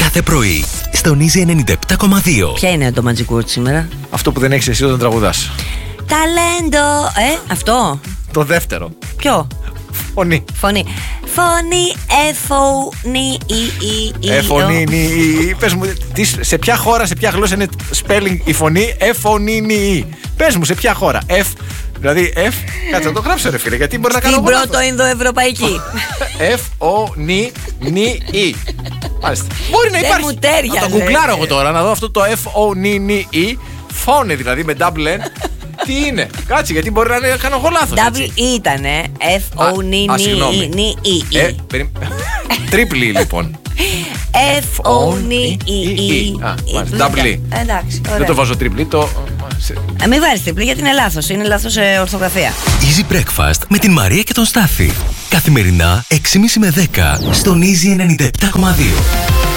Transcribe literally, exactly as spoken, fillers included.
κάθε πρωί στον Easy ενενήντα επτά κόμμα δύο. Ποια είναι το Magic Word σήμερα? Αυτό που δεν έχεις εσύ όταν τραγουδάς. Ταλέντο. Ε, αυτό. Το δεύτερο. Ποιο? Φωνή. Φωνή. Φωνή, εφωνή, η, η, η. Εφωνή, η, η. Πες μου, τι, σε ποια χώρα, σε ποια γλώσσα είναι spelling η φωνή εφωνή, η. Πες μου, σε ποια χώρα. F, δηλαδή F, κάτσε να το γράψω ρε φίλε, γιατί μπορεί να κάνω. Στην πρώτο Ινδοευρωπαϊκή. F, O, νι, νι, η. Μάλιστα. Μπορεί να υπάρχει. μου τέριαζε. Θα το γκουγκλάρω εγώ τώρα, να δω αυτό το F, O, νι, νι, η. Φώνε δηλαδή με double N. Τι είναι, κάτσε γιατί μπορεί να είναι, κάνω εγώ λάθος. Double E ήτανε. F, O, νι, νι, η. Τρίπλη λοιπόν. F, O, νι, η. Double E. Εντάξει, δεν το βάζω τρίπλη, το. Μην βάλεις τρίπλη γιατί είναι λάθος, είναι λάθος ορθογραφία. Easy Breakfast με την Μαρία και τον Στάφη. Καθημερινά έξι και μισή με δέκα στον Easy ενενήντα επτά κόμμα δύο.